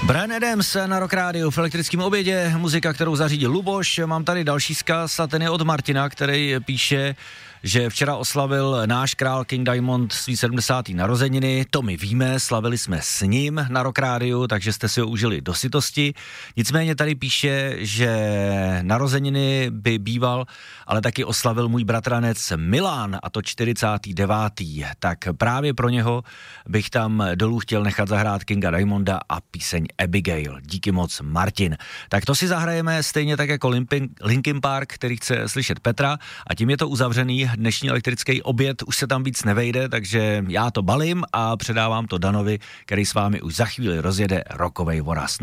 Bryan Adams na Rock Radio v elektrickém obědě, muzika, kterou zařídil Luboš. Mám tady další vzkaz a ten je od Martina, který píše, že včera oslavil náš král King Diamond svý 70. narozeniny. To my víme, slavili jsme s ním na Rock Radio, takže jste si ho užili do sytosti. Nicméně tady píše, že narozeniny by býval, ale taky oslavil můj bratranec Milan, a to 49. Tak právě pro něho bych tam dolů chtěl nechat zahrát Kinga Diamonda a píseň Abigail. Díky moc, Martin. Tak to si zahrajeme stejně tak jako Linkin Park, který chce slyšet Petra, a tím je to uzavřený. Dnešní elektrický oběd už se tam víc nevejde, takže já to balím a předávám to Danovi, který s vámi už za chvíli rozjede rockovej voraz.